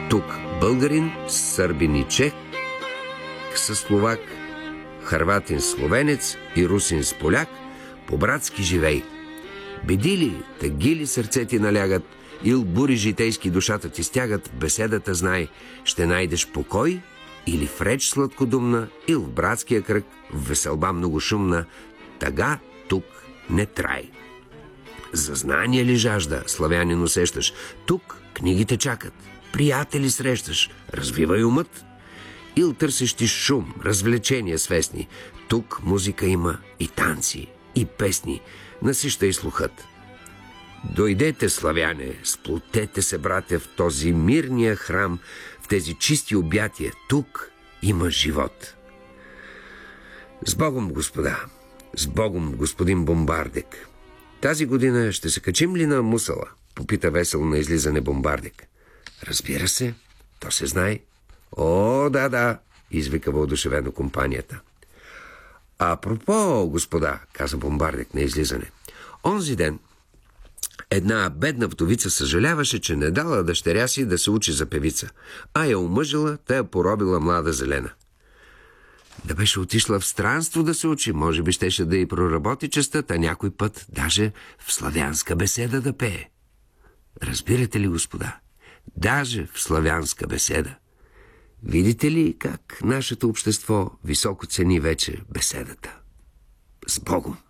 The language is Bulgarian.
Тук българин, сърбин и чех с словак, хърватин словенец и русин с поляк, по-братски живей. Беди ли, тъги ли сърце ти налягат, ил бури житейски душата ти стягат, в беседата знай, ще найдеш покой или в реч сладкодумна, ил в братския кръг, в веселба многошумна, тъга тук не трай. За знание ли жажда, славянин усещаш, тук книгите чакат, приятели срещаш, развивай умът. Ил търсиш ти шум, развлечения свестни, тук музика има и танци, и песни, насищай слухът. Дойдете, славяне, сплотете се, братя, в този мирния храм, в тези чисти обятия, тук има живот. С Богом, господа, с Богом, господин Бомбардек. Тази година ще се качим ли на Мусала? Попита весело на излизане Бомбардек. Разбира се, то се знае. О, да, извика въодушевено компанията. Апропо, господа, каза Бомбардек на излизане. Онзи ден една бедна вдовица съжаляваше, че не дала дъщеря си да се учи за певица, а я омъжила, та я поробила млада зелена. Да беше отишла в странство да се учи, може би щеше да й проработи честта, някой път даже в славянска беседа да пее. Разбирате ли, господа? Даже в славянска беседа. Видите ли как нашето общество високо цени вече беседата? С Богом!